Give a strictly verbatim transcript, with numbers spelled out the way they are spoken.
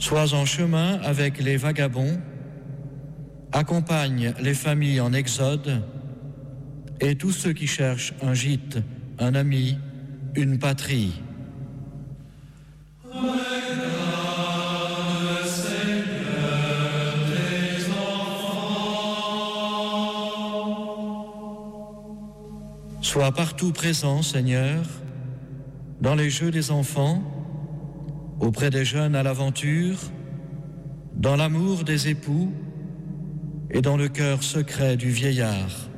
Sois en chemin avec les vagabonds, accompagne les familles en exode et tous ceux qui cherchent un gîte, un ami, une patrie. Sois partout présent, Seigneur, dans les jeux des enfants, auprès des jeunes à l'aventure, dans l'amour des époux et dans le cœur secret du vieillard.